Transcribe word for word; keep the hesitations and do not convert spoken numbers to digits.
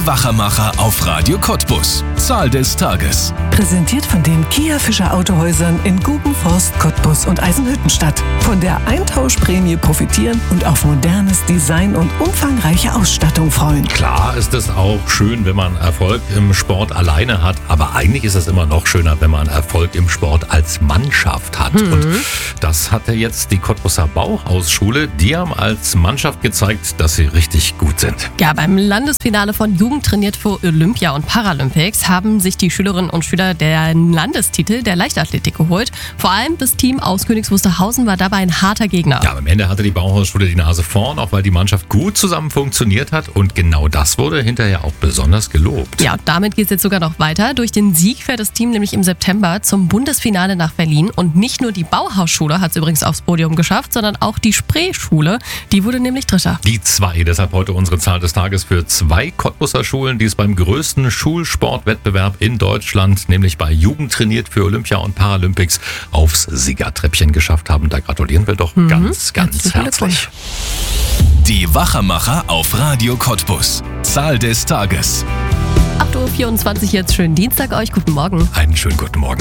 Die Wachermacher auf Radio Cottbus. Zahl des Tages. Präsentiert von den Kia Fischer Autohäusern in Gubenforst, Cottbus und Eisenhüttenstadt. Von der Eintauschprämie profitieren und auf modernes Design und umfangreiche Ausstattung freuen. Klar ist es auch schön, wenn man Erfolg im Sport alleine hat, aber eigentlich ist es immer noch schöner, wenn man Erfolg im Sport als Mannschaft hat. Mhm. Und das hatte jetzt die Cottbuser Bauhausschule. Die haben als Mannschaft gezeigt, dass sie richtig gut sind. Ja, beim Landesfinale von Jugend trainiert für Olympia und Paralympics haben sich die Schülerinnen und Schüler den Landestitel der Leichtathletik geholt. Vor allem das Team aus Königs Wusterhausen war dabei ein harter Gegner. Ja, am Ende hatte die Bauhausschule die Nase vorn, auch weil die Mannschaft gut zusammen funktioniert hat. Und genau das wurde hinterher auch besonders gelobt. Ja, und damit geht es jetzt sogar noch weiter. Durch den Sieg fährt das Team nämlich im September zum Bundesfinale nach Berlin. Und nicht nur die Bauhausschule hat es übrigens aufs Podium geschafft, sondern auch die Spreeschule. Die wurde nämlich Dritter. Die zwei, deshalb heute unsere Zahl des Tages für zwei Cottbuser Schulen, die es beim größten Schulsportwettbewerb in Deutschland, nämlich bei Jugend trainiert für Olympia und Paralympics, aufs Siegertreppchen geschafft haben. Da gratulieren wir doch mhm. ganz, ganz herzlich. Die Wachermacher auf Radio Cottbus. Zahl des Tages. acht Uhr vierundzwanzig jetzt. Schönen Dienstag euch. Guten Morgen. Einen schönen guten Morgen.